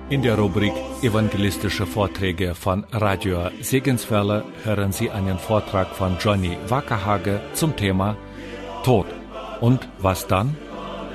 In der Rubrik Evangelistische Vorträge von Radio Segenswelle hören Sie einen Vortrag von Johnny Wackerhage zum Thema Tod. Und was dann?